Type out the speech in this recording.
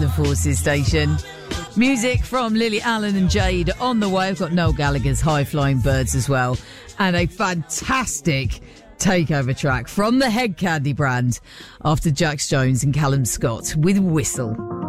Forces station. Music from Lily Allen and Jade on the way. I've got Noel Gallagher's High Flying Birds as well. And a fantastic takeover track from the Head Candy brand after Jax Jones and Callum Scott with Whistle.